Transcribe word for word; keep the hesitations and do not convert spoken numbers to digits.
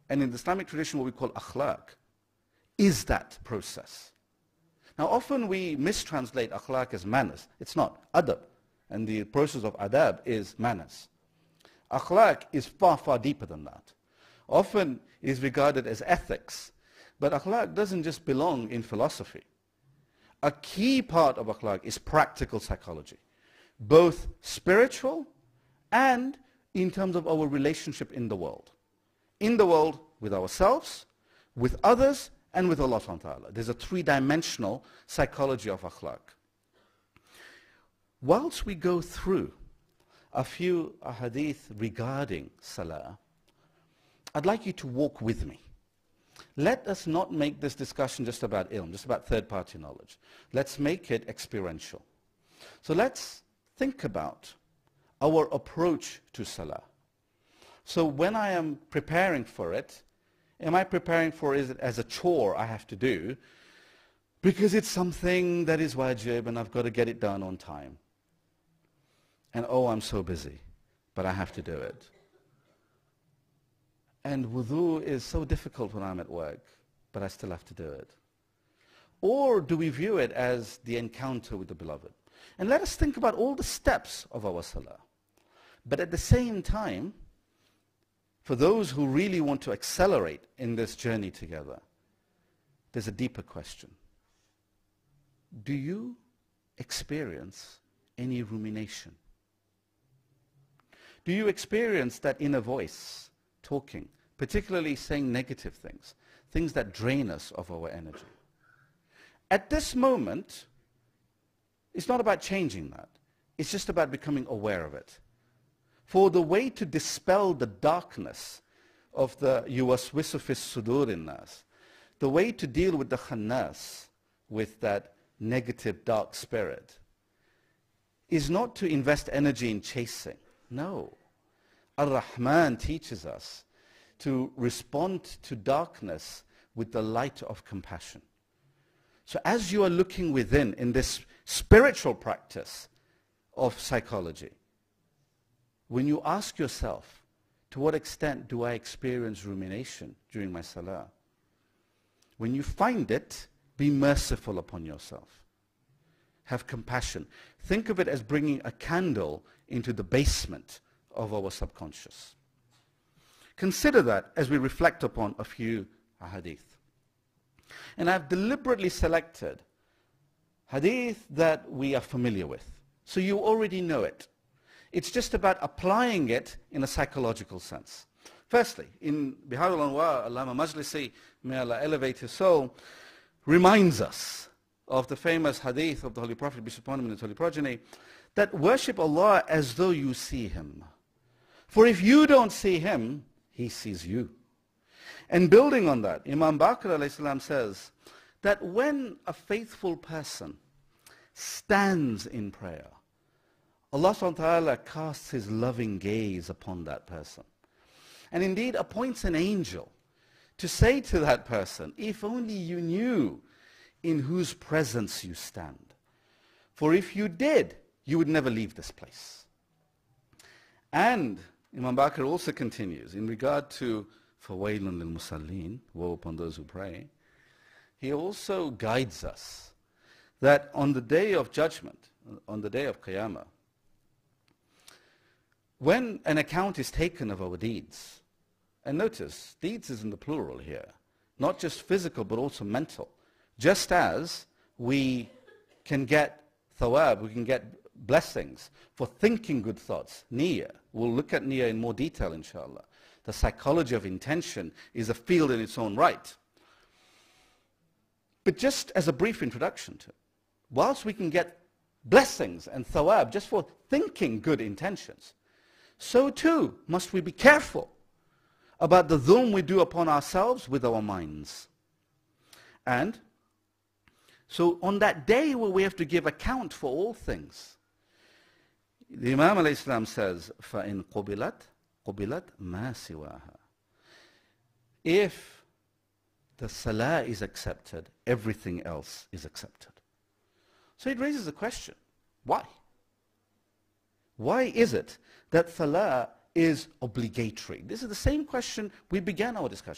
and in the Islamic tradition what we call akhlaq, is that process. Now often we mistranslate akhlaq as manners. It's not. Adab. And the process of adab is manners. Akhlaq is far, far deeper than that. Often it is regarded as ethics. But akhlaq doesn't just belong in philosophy. A key part of akhlaq is practical psychology, both spiritual and in terms of our relationship in the world. In the world with ourselves, with others, and with Allah subhanahu wa ta'ala. There's a three-dimensional psychology of akhlaq. Whilst we go through a few ahadith regarding salah, I'd like you to walk with me. Let us not make this discussion just about ilm, just about third-party knowledge. Let's make it experiential. So let's think about our approach to salah. So when I am preparing for it, am I preparing for it as a chore I have to do because it's something that is wajib and I've got to get it done on time? And oh, I'm so busy, but I have to do it. And wudu is so difficult when I'm at work, but I still have to do it. Or do we view it as the encounter with the beloved? And let us think about all the steps of our salah. But at the same time, for those who really want to accelerate in this journey together, there's a deeper question. Do you experience any rumination? Do you experience that inner voice talking, particularly saying negative things, things that drain us of our energy? At this moment, it's not about changing that. It's just about becoming aware of it. For the way to dispel the darkness of the yuwaswisu fis sudur in us, the way to deal with the khannas, with that negative dark spirit, is not to invest energy in chasing. No. Ar-Rahman teaches us to respond to darkness with the light of compassion. So as you are looking within in this spiritual practice of psychology, when you ask yourself, to what extent do I experience rumination during my salah? When you find it, be merciful upon yourself. Have compassion. Think of it as bringing a candle into the basement of our subconscious. Consider that as we reflect upon a few hadith. And I've deliberately selected hadith that we are familiar with. So you already know it. It's just about applying it in a psychological sense. Firstly, in Bihar al-Anwar, Allama Majlisi, may Allah elevate his soul, reminds us of the famous hadith of the Holy Prophet, peace upon him and his holy progeny, that worship Allah as though you see Him. For if you don't see Him, He sees you. And building on that, Imam Baqir alayhi salam says that when a faithful person stands in prayer, Allah subhanahu wa ta'ala casts His loving gaze upon that person. And indeed appoints an angel to say to that person, if only you knew in whose presence you stand. For if you did, you would never leave this place. And Imam Baqir also continues in regard to فَوَيْلٌ لِلْمُصَلِّينَ, woe upon those who pray. He also guides us that on the day of judgment, on the day of Qiyamah, when an account is taken of our deeds, and notice, deeds is in the plural here, not just physical but also mental. Just as we can get thawab, we can get blessings for thinking good thoughts, niyyah. We'll look at niyyah in more detail, inshallah. The psychology of intention is a field in its own right. But just as a brief introduction to it, whilst we can get blessings and thawab just for thinking good intentions, so too must we be careful about the dhulm we do upon ourselves with our minds. And so on that day where we have to give account for all things, the Imam alayhi salam says, فَإِن قُبِلَتْ قُبِلَتْ مَا سِوَاهَا. If the salah is accepted, everything else is accepted. So it raises a question, why? Why is it that salah is obligatory? This is the same question we began our discussion